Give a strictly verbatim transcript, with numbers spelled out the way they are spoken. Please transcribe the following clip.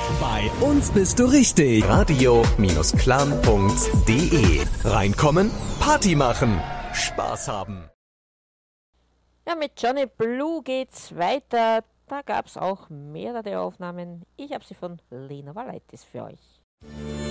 Bei uns bist du richtig. Radio-Clan punkt de. Reinkommen, Party machen, Spaß haben. Ja, mit Johnny Blue geht's weiter. Da gab's auch mehrere Aufnahmen. Ich habe sie von Lena Valaitis für euch.